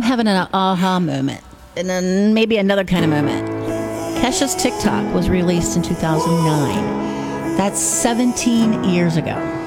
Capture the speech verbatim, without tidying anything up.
having an aha moment, and then maybe another kind of moment. Kesha's TikTok was released in two thousand nine. That's seventeen years ago.